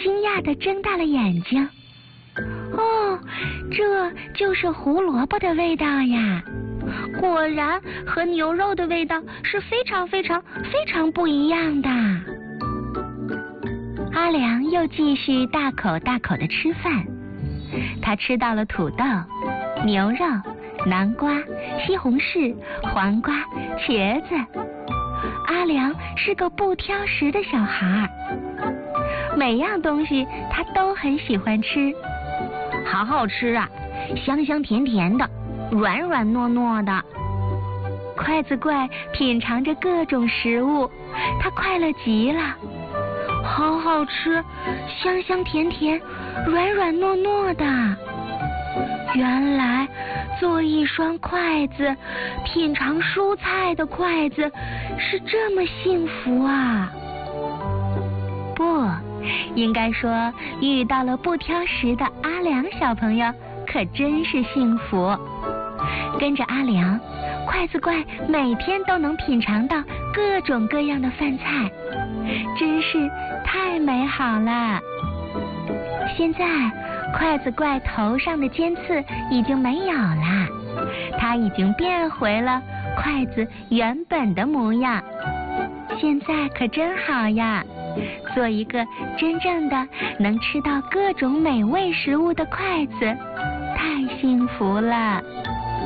惊讶地睁大了眼睛。哦，这就是胡萝卜的味道呀！果然和牛肉的味道是非常非常非常不一样的。阿良又继续大口大口地吃饭，他吃到了土豆、牛肉、南瓜、西红柿、黄瓜、茄子。阿良是个不挑食的小孩，每样东西他都很喜欢吃。好好吃啊，香香甜甜的，软软糯糯的。筷子怪品尝着各种食物，他快乐极了。好好吃，香香甜甜，软软糯糯的。原来做一双筷子，品尝蔬菜的筷子是这么幸福啊！不，应该说遇到了不挑食的阿良小朋友可真是幸福。跟着阿良，筷子怪每天都能品尝到各种各样的饭菜，真是太美好了。现在筷子怪头上的尖刺已经没有了，它已经变回了筷子原本的模样。现在可真好呀，做一个真正的能吃到各种美味食物的筷子，太幸福了。